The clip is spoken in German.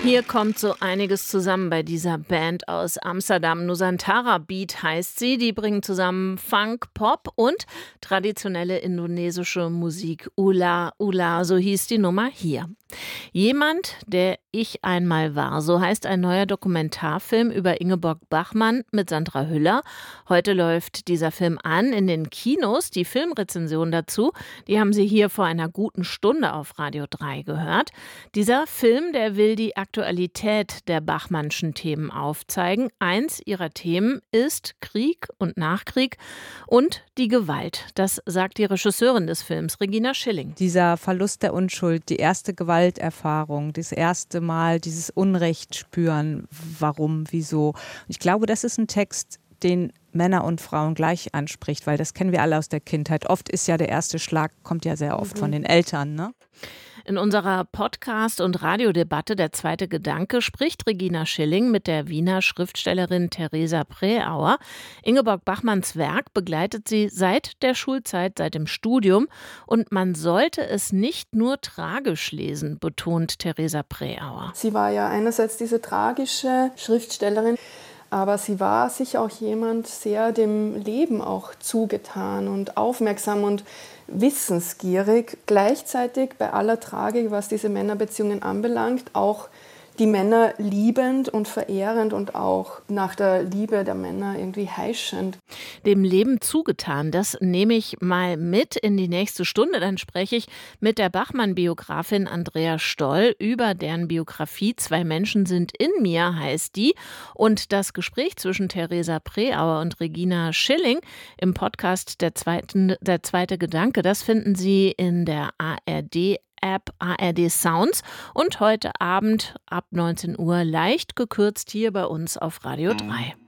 Hier kommt so einiges zusammen bei dieser Band aus Amsterdam. Nusantara Beat heißt sie. Die bringen zusammen Funk, Pop und traditionelle indonesische Musik. Ula Ula, so hieß die Nummer hier. Jemand, der ich einmal war, so heißt ein neuer Dokumentarfilm über Ingeborg Bachmann mit Sandra Hüller. Heute läuft dieser Film an in den Kinos. Die Filmrezension dazu, die haben Sie hier vor einer guten Stunde auf Radio 3 gehört. Dieser Film, der will die Aktualität der Bachmannschen Themen aufzeigen. Eins ihrer Themen ist Krieg und Nachkrieg und die Gewalt. Das sagt die Regisseurin des Films, Regina Schilling. Dieser Verlust der Unschuld, die erste Gewalterfahrung, das erste Mal dieses Unrecht spüren, warum, wieso. Ich glaube, das ist ein Text, den Männer und Frauen gleich anspricht, weil das kennen wir alle aus der Kindheit. Oft ist ja der erste Schlag, kommt ja sehr oft von den Eltern, ne? In unserer Podcast- und Radiodebatte Der zweite Gedanke spricht Regina Schilling mit der Wiener Schriftstellerin Theresa Preauer. Ingeborg Bachmanns Werk begleitet sie seit der Schulzeit, seit dem Studium. Und man sollte es nicht nur tragisch lesen, betont Theresa Preauer. Sie war ja einerseits diese tragische Schriftstellerin, aber sie war sicher auch jemand sehr dem Leben auch zugetan und aufmerksam und wissensgierig. Gleichzeitig bei aller Tragik, was diese Männerbeziehungen anbelangt, auch die Männer liebend und verehrend und auch nach der Liebe der Männer irgendwie heischend. Dem Leben zugetan, das nehme ich mal mit in die nächste Stunde. Dann spreche ich mit der Bachmann-Biografin Andrea Stoll über deren Biografie. Zwei Menschen sind in mir, heißt die. Und das Gespräch zwischen Theresa Preauer und Regina Schilling im Podcast Der zweite Gedanke, das finden Sie in der ARD-App ARD Sounds und heute Abend ab 19 Uhr leicht gekürzt hier bei uns auf Radio 3.